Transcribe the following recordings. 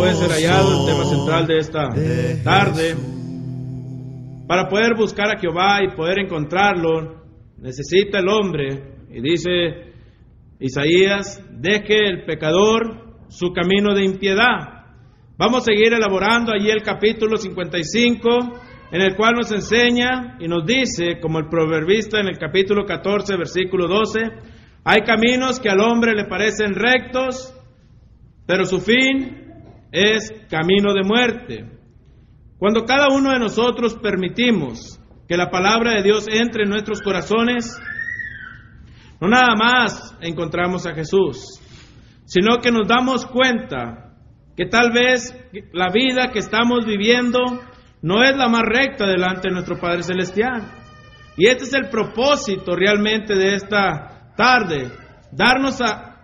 puede ser hallado, el tema central de esta tarde. Para poder buscar a Jehová y poder encontrarlo, necesita el hombre, y dice Isaías, deje el pecador su camino de impiedad. Vamos a seguir elaborando allí el capítulo 55, en el cual nos enseña y nos dice, como el proverbista en el capítulo 14, versículo 12, hay caminos que al hombre le parecen rectos, pero su fin es camino de muerte. Cuando cada uno de nosotros permitimos que la palabra de Dios entre en nuestros corazones, no nada más encontramos a Jesús, sino que nos damos cuenta que tal vez la vida que estamos viviendo no es la más recta delante de nuestro Padre Celestial. Y este es el propósito realmente de esta tarde, darnos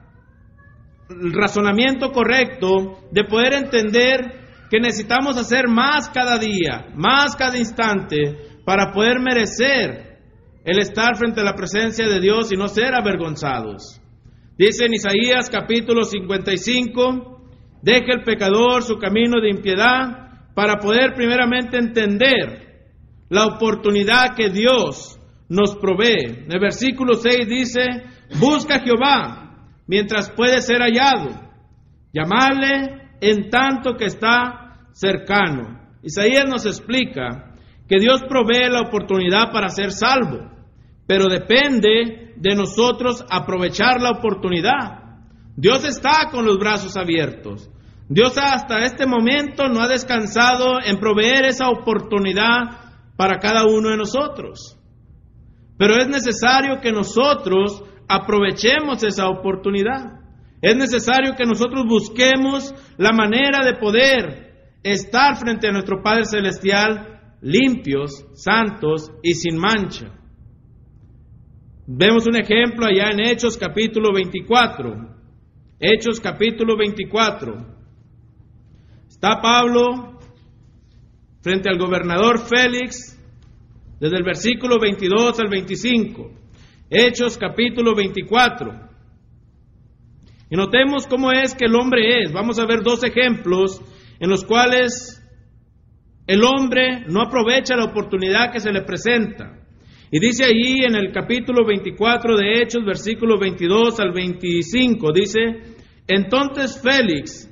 el razonamiento correcto de poder entender que necesitamos hacer más cada día, más cada instante, para poder merecer el estar frente a la presencia de Dios y no ser avergonzados. Dice en Isaías capítulo 55, deje el pecador su camino de impiedad, para poder primeramente entender la oportunidad que Dios nos provee. En el versículo 6 dice, busca a Jehová mientras puede ser hallado, llamadle en tanto que está cercano. Isaías nos explica que Dios provee la oportunidad para ser salvo, pero depende de nosotros aprovechar la oportunidad. Dios está con los brazos abiertos. Dios hasta este momento no ha descansado en proveer esa oportunidad para cada uno de nosotros. Pero es necesario que nosotros aprovechemos esa oportunidad. Es necesario que nosotros busquemos la manera de poder estar frente a nuestro Padre Celestial limpios, santos y sin mancha. Vemos un ejemplo allá en Hechos capítulo 24. Hechos capítulo 24. Está Pablo frente al gobernador Félix, desde el versículo 22 al 25. Hechos capítulo 24. Y notemos cómo es que el hombre es. Vamos a ver dos ejemplos en los cuales el hombre no aprovecha la oportunidad que se le presenta. Y dice allí en el capítulo 24 de Hechos, versículo 22 al 25, dice, entonces Félix,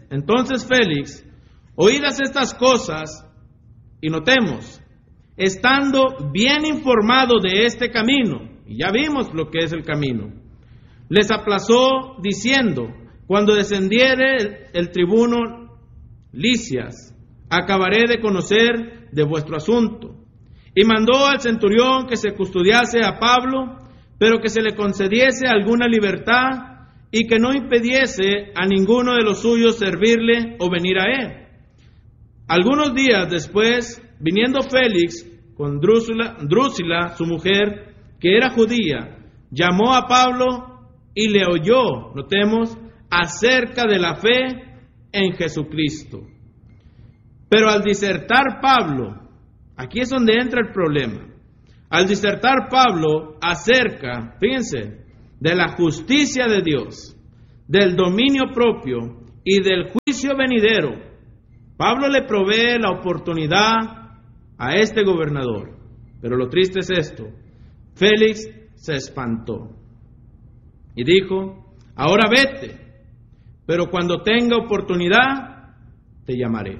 oídas estas cosas, y notemos, estando bien informado de este camino, y ya vimos lo que es el camino, les aplazó diciendo, cuando descendiere el tribuno Licias, acabaré de conocer de vuestro asunto. Y mandó al centurión que se custodiase a Pablo, pero que se le concediese alguna libertad y que no impidiese a ninguno de los suyos servirle o venir a él. Algunos días después, viniendo Félix con Drusila, su mujer, que era judía, llamó a Pablo y le oyó, notemos, acerca de la fe en Jesucristo. Pero al disertar Pablo, aquí es donde entra el problema. Al disertar Pablo acerca, fíjense, de la justicia de Dios, del dominio propio y del juicio venidero, Pablo le provee la oportunidad a este gobernador. Pero lo triste es esto: Félix se espantó y dijo, ahora vete, pero cuando tenga oportunidad te llamaré.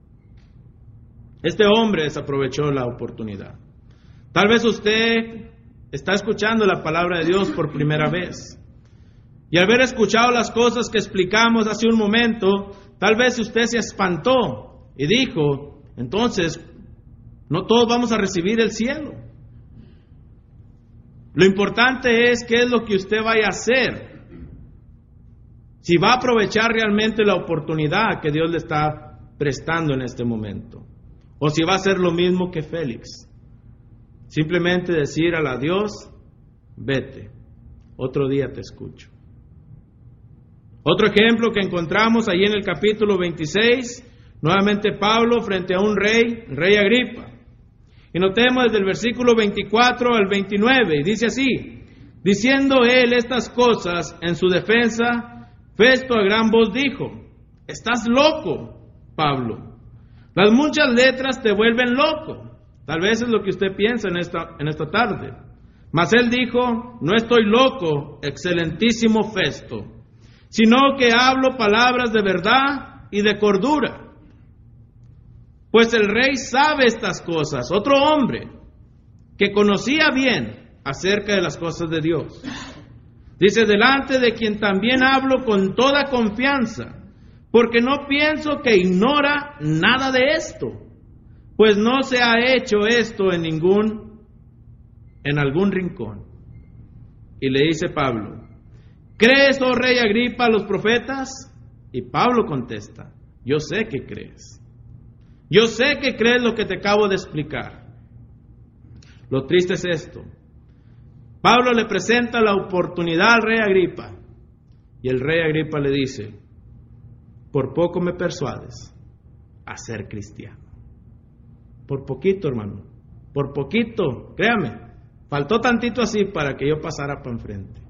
Este hombre desaprovechó la oportunidad. Tal vez usted está escuchando la palabra de Dios por primera vez. Y al haber escuchado las cosas que explicamos hace un momento, tal vez usted se espantó y dijo, entonces, no todos vamos a recibir el cielo. Lo importante es qué es lo que usted vaya a hacer. Si va a aprovechar realmente la oportunidad que Dios le está prestando en este momento. O si va a hacer lo mismo que Félix. Simplemente decir a Dios, vete, otro día te escucho. Otro ejemplo que encontramos ahí en el capítulo 26, nuevamente Pablo frente a un rey, el rey Agripa. Y notemos desde el versículo 24 al 29, y dice así, diciendo él estas cosas en su defensa, Festo a gran voz dijo, ¿estás loco? Pablo. Las muchas letras te vuelven loco. Tal vez es lo que usted piensa en esta tarde. Mas él dijo: no estoy loco, excelentísimo Festo, sino que hablo palabras de verdad y de cordura. Pues el rey sabe estas cosas. Otro hombre que conocía bien acerca de las cosas de Dios. Dice: delante de quien también hablo con toda confianza, porque no pienso que ignora nada de esto, pues no se ha hecho esto en algún rincón. Y le dice Pablo: ¿crees, oh rey Agripa, a los profetas? Y Pablo contesta: yo sé que crees. Yo sé que crees lo que te acabo de explicar. Lo triste es esto. Pablo le presenta la oportunidad al rey Agripa, y el rey Agripa le dice: por poco me persuades a ser cristiano. Por poquito, hermano, por poquito, créame, faltó tantito así para que yo pasara para enfrente.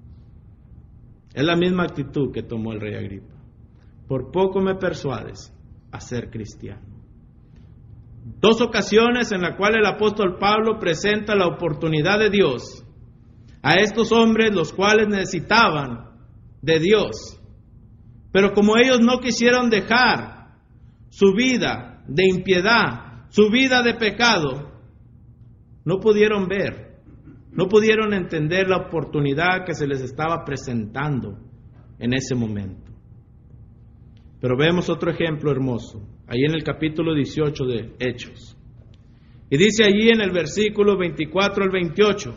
Es la misma actitud que tomó el rey Agripa. Por poco me persuades a ser cristiano. Dos ocasiones en las cuales el apóstol Pablo presenta la oportunidad de Dios a estos hombres, los cuales necesitaban de Dios. Pero como ellos no quisieron dejar su vida de impiedad, su vida de pecado, no pudieron ver, no pudieron entender la oportunidad que se les estaba presentando en ese momento. Pero vemos otro ejemplo hermoso, ahí en el capítulo 18 de Hechos. Y dice allí en el versículo 24 al 28,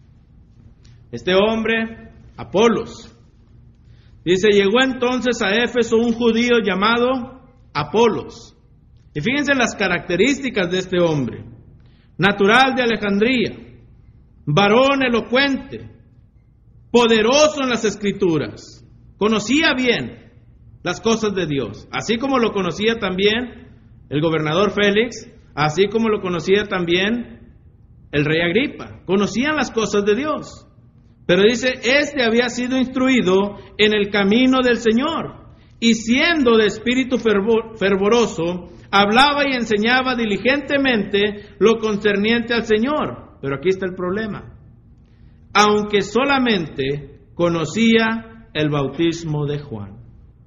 este hombre, Apolos, dice: llegó entonces a Éfeso un judío llamado Apolos. Y fíjense las características de este hombre: natural de Alejandría, varón elocuente, poderoso en las Escrituras, conocía bien las cosas de Dios, así como lo conocía también el gobernador Félix, así como lo conocía también el rey Agripa. Conocían las cosas de Dios. Pero dice: este había sido instruido en el camino del Señor, y siendo de espíritu fervoroso, hablaba y enseñaba diligentemente lo concerniente al Señor. Pero aquí está el problema: aunque solamente conocía el bautismo de Juan.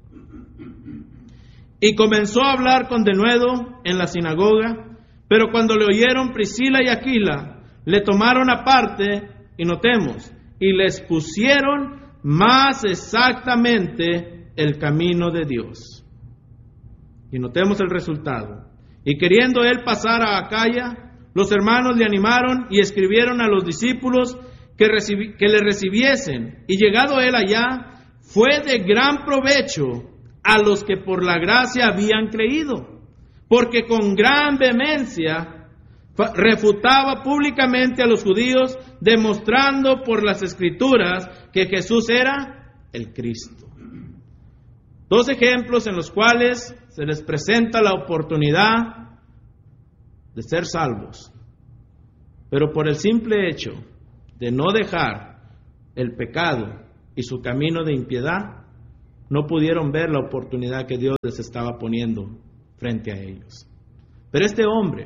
Y comenzó a hablar con denuedo en la sinagoga, pero cuando le oyeron Priscila y Aquila, le tomaron aparte, y notemos, y les pusieron más exactamente el camino de Dios. Y notemos el resultado. Y queriendo él pasar a Acaya, los hermanos le animaron y escribieron a los discípulos que le recibiesen. Y llegado él allá, fue de gran provecho a los que por la gracia habían creído, porque con gran vehemencia refutaba públicamente a los judíos, demostrando por las Escrituras que Jesús era el Cristo. Dos ejemplos en los cuales se les presenta la oportunidad de ser salvos, pero por el simple hecho de no dejar el pecado y su camino de impiedad, no pudieron ver la oportunidad que Dios les estaba poniendo frente a ellos. Pero este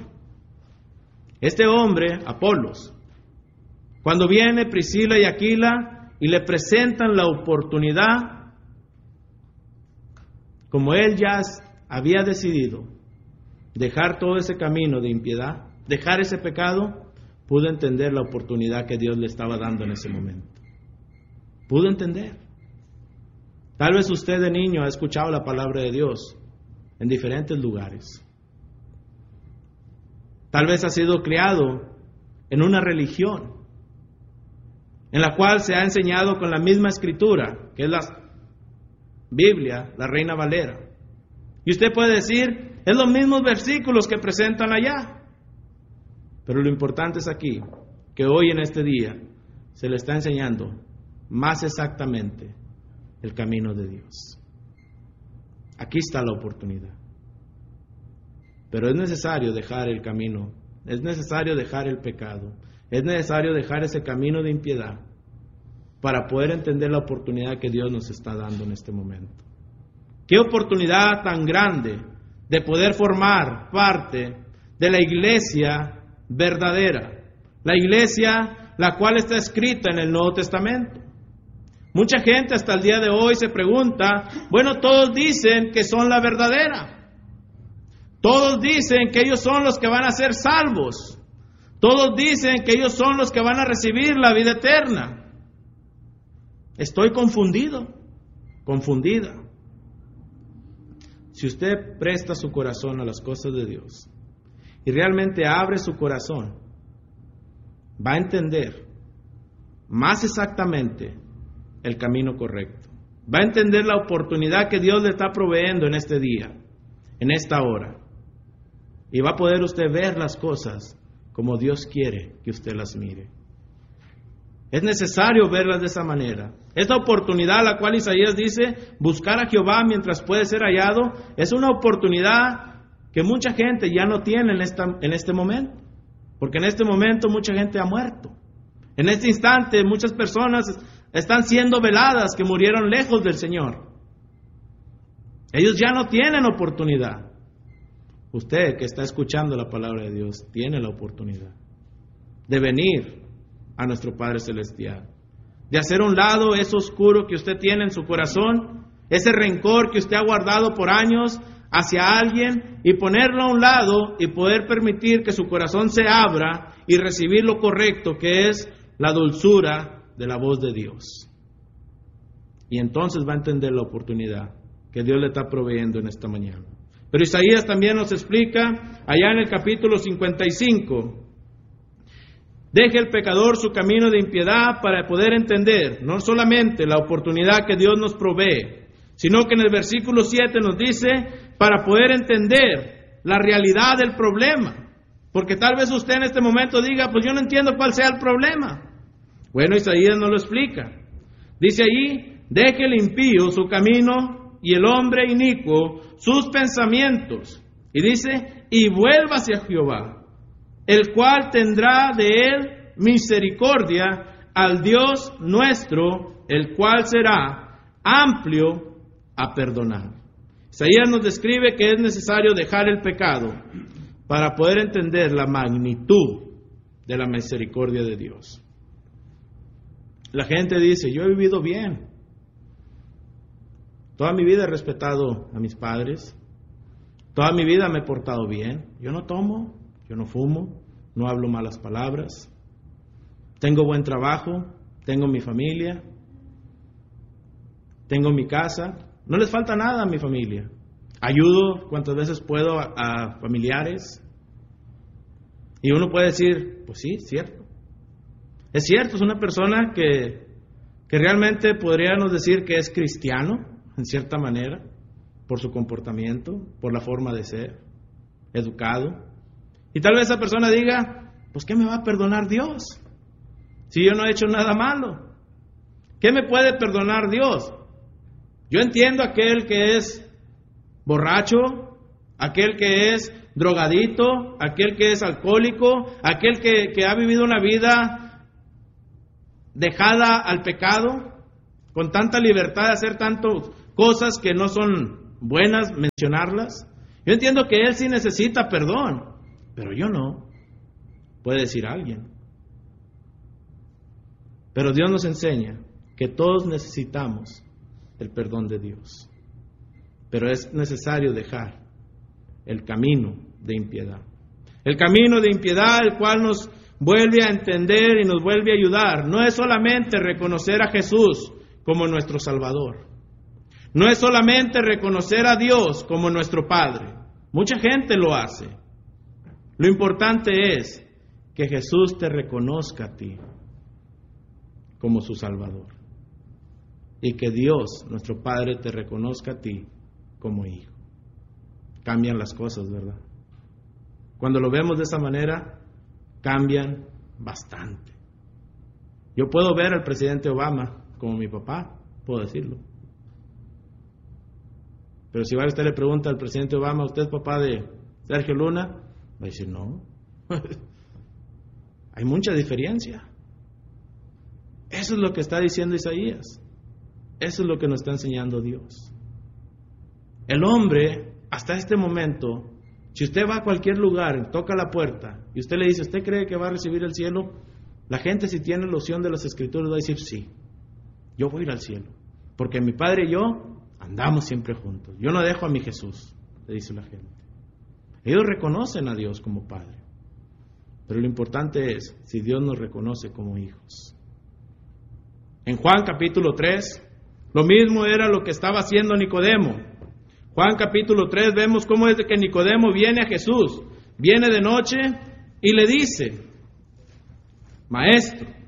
hombre, Apolos, cuando viene Priscila y Aquila y le presentan la oportunidad, como él ya había decidido dejar todo ese camino de impiedad, dejar ese pecado, pudo entender la oportunidad que Dios le estaba dando en ese momento. Pudo entender. Tal vez usted de niño ha escuchado la palabra de Dios en diferentes lugares. Tal vez ha sido criado en una religión en la cual se ha enseñado con la misma escritura, que es la Biblia, la Reina Valera. Y usted puede decir: es los mismos versículos que presentan allá. Pero lo importante es aquí, que hoy en este día se le está enseñando más exactamente el camino de Dios. Aquí está la oportunidad. Pero es necesario dejar el camino, es necesario dejar el pecado, es necesario dejar ese camino de impiedad para poder entender la oportunidad que Dios nos está dando en este momento. Qué oportunidad tan grande de poder formar parte de la iglesia verdadera, la iglesia la cual está escrita en el Nuevo Testamento. Mucha gente hasta el día de hoy se pregunta, bueno, todos dicen que son la verdadera, todos dicen que ellos son los que van a ser salvos, todos dicen que ellos son los que van a recibir la vida eterna. Estoy confundido, confundida. Si usted presta su corazón a las cosas de Dios y realmente abre su corazón, va a entender más exactamente el camino correcto. Va a entender la oportunidad que Dios le está proveyendo en este día, en esta hora. Y va a poder usted ver las cosas como Dios quiere que usted las mire. Es necesario verlas de esa manera. Esta oportunidad a la cual Isaías dice, buscar a Jehová mientras puede ser hallado, es una oportunidad que mucha gente ya no tiene en este momento. Porque en este momento mucha gente ha muerto. En este instante muchas personas están siendo veladas que murieron lejos del Señor. Ellos ya no tienen oportunidad. Usted que está escuchando la palabra de Dios tiene la oportunidad de venir a nuestro Padre Celestial, de hacer a un lado eso oscuro que usted tiene en su corazón, ese rencor que usted ha guardado por años hacia alguien, y ponerlo a un lado y poder permitir que su corazón se abra y recibir lo correcto, que es la dulzura de la voz de Dios. Y entonces va a entender la oportunidad que Dios le está proveyendo en esta mañana. Pero Isaías también nos explica allá en el capítulo 55, deje el pecador su camino de impiedad para poder entender no solamente la oportunidad que Dios nos provee, sino que en el versículo 7 nos dice para poder entender la realidad del problema. Porque tal vez usted en este momento diga, pues yo no entiendo cuál sea el problema. Bueno, Isaías nos lo explica. Dice allí, deje el impío su camino y el hombre inicuo sus pensamientos. Y dice, y vuelva hacia Jehová, el cual tendrá de él misericordia, al Dios nuestro, el cual será amplio a perdonar. Isaías nos describe que es necesario dejar el pecado para poder entender la magnitud de la misericordia de Dios. La gente dice, yo he vivido bien. Toda mi vida he respetado a mis padres. Toda mi vida me he portado bien. Yo no tomo, yo no fumo, no hablo malas palabras. Tengo buen trabajo, tengo mi familia, tengo mi casa. No les falta nada a mi familia. Ayudo cuantas veces puedo a familiares. Y uno puede decir, pues sí, es cierto. Es cierto, es una persona que realmente podríamos decir que es cristiano, en cierta manera, por su comportamiento, por la forma de ser, educado. Y tal vez esa persona diga, pues ¿qué me va a perdonar Dios? Si yo no he hecho nada malo. ¿Qué me puede perdonar Dios? Yo entiendo aquel que es borracho, aquel que es drogadito, aquel que es alcohólico, aquel que ha vivido una vida dejada al pecado, con tanta libertad de hacer tantas cosas que no son buenas mencionarlas. Yo entiendo que él sí necesita perdón, pero yo no, puede decir alguien. Pero Dios nos enseña que todos necesitamos el perdón de Dios, pero es necesario dejar el camino de impiedad. El camino de impiedad, el cual nos vuelve a entender y nos vuelve a ayudar, no es solamente reconocer a Jesús como nuestro Salvador, no es solamente reconocer a Dios como nuestro Padre. Mucha gente lo hace. Lo importante es que Jesús te reconozca a ti como su Salvador, y que Dios, nuestro Padre, te reconozca a ti como hijo. Cambian las cosas, ¿verdad? Cuando lo vemos de esa manera, cambian bastante. Yo puedo ver al presidente Obama como mi papá, puedo decirlo. Pero si usted le pregunta al presidente Obama, ¿usted es papá de Sergio Luna? Va a decir, no. Hay mucha diferencia. Eso es lo que está diciendo Isaías. Eso es lo que nos está enseñando Dios. El hombre hasta este momento, si usted va a cualquier lugar, toca la puerta y usted le dice, ¿usted cree que va a recibir el cielo? La gente, si tiene noción de las Escrituras, va a decir, sí, yo voy a ir al cielo, porque mi Padre y yo andamos siempre juntos. Yo no dejo a mi Jesús, le dice la gente. Ellos reconocen a Dios como Padre, pero lo importante es si Dios nos reconoce como hijos. En Juan capítulo 3, lo mismo era lo que estaba haciendo Nicodemo. Juan capítulo 3, vemos cómo es de que Nicodemo viene a Jesús, viene de noche y le dice, Maestro,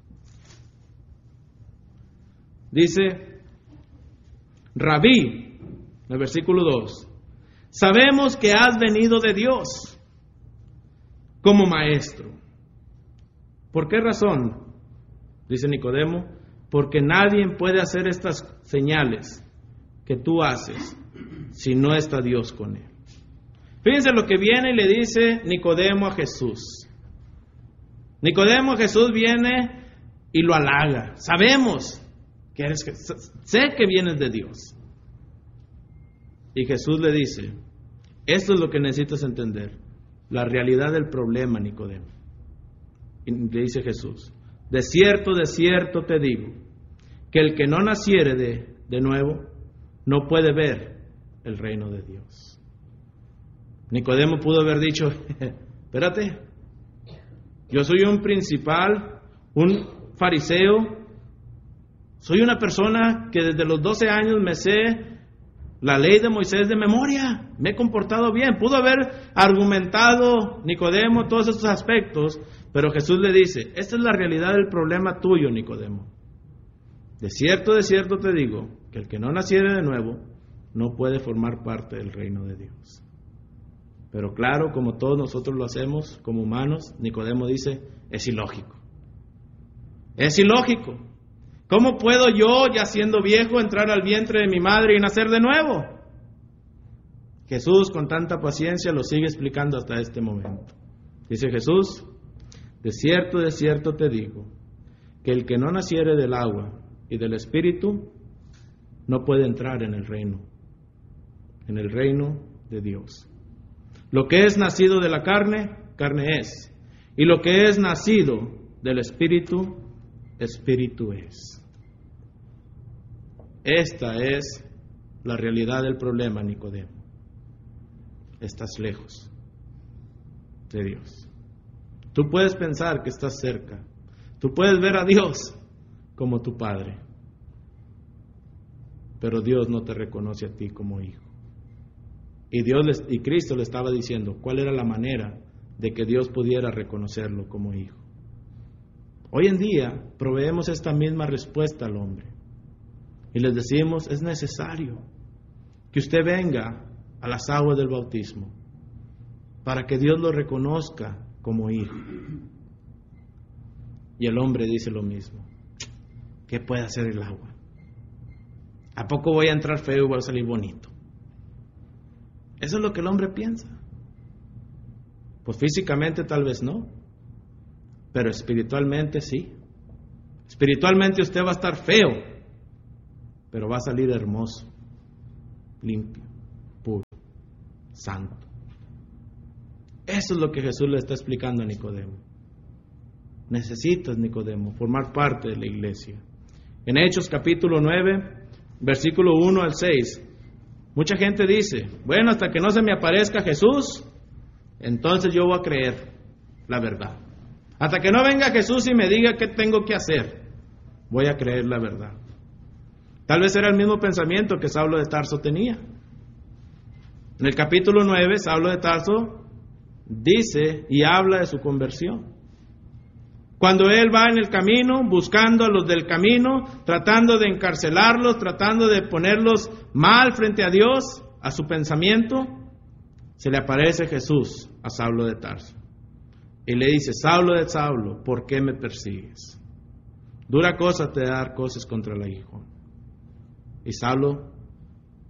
dice, Rabí, en el versículo 2, sabemos que has venido de Dios como maestro. ¿Por qué razón? Dice Nicodemo, porque nadie puede hacer estas señales que tú haces si no está Dios con él. Fíjense lo que viene y le dice Nicodemo a Jesús. Nicodemo a Jesús viene y lo halaga. Sabemos que eres, sé que vienes de Dios. Y Jesús le dice, esto es lo que necesitas entender, la realidad del problema, Nicodemo. Y le dice Jesús, de cierto te digo, que el que no naciere de nuevo, no puede ver el reino de Dios. Nicodemo pudo haber dicho, espérate, yo soy un principal, un fariseo, soy una persona que desde los 12 años me sé la ley de Moisés de memoria, me he comportado bien. Pudo haber argumentado Nicodemo todos estos aspectos, pero Jesús le dice, esta es la realidad del problema tuyo, Nicodemo. De cierto te digo, que el que no naciere de nuevo, no puede formar parte del reino de Dios. Pero claro, como todos nosotros lo hacemos como humanos, Nicodemo dice, es ilógico. Es ilógico. ¿Cómo puedo yo, ya siendo viejo, entrar al vientre de mi madre y nacer de nuevo? Jesús, con tanta paciencia, lo sigue explicando hasta este momento. Dice Jesús, de cierto te digo, que el que no naciere del agua y del Espíritu, no puede entrar en el reino de Dios. Lo que es nacido de la carne, carne es. Y lo que es nacido del Espíritu, Espíritu es. Esta es la realidad del problema, Nicodemo. Estás lejos de Dios. Tú puedes pensar que estás cerca. Tú puedes ver a Dios como tu Padre. Pero Dios no te reconoce a ti como hijo. Y Cristo le estaba diciendo cuál era la manera de que Dios pudiera reconocerlo como hijo. Hoy en día proveemos esta misma respuesta al hombre. Y les decimos, es necesario que usted venga a las aguas del bautismo para que Dios lo reconozca como hijo. Y el hombre dice lo mismo. ¿Qué puede hacer el agua? ¿A poco voy a entrar feo y voy a salir bonito? Eso es lo que el hombre piensa. Pues físicamente tal vez no, pero espiritualmente sí. Espiritualmente usted va a estar feo, pero va a salir hermoso, limpio, puro, santo. Eso es lo que Jesús le está explicando a Nicodemo. Necesitas, Nicodemo, formar parte de la iglesia. En Hechos capítulo 9, versículo 1 al 6, mucha gente dice, bueno, hasta que no se me aparezca Jesús, entonces yo voy a creer la verdad. Hasta que no venga Jesús y me diga qué tengo que hacer, voy a creer la verdad. Tal vez era el mismo pensamiento que Saulo de Tarso tenía. En el capítulo 9, Saulo de Tarso dice y habla de su conversión. Cuando él va en el camino, buscando a los del camino, tratando de encarcelarlos, tratando de ponerlos mal frente a Dios, a su pensamiento, se le aparece Jesús a Saulo de Tarso. Y le dice, Saulo de Saulo, ¿por qué me persigues? Dura cosa te dar cosas contra el aguijón. Y Saulo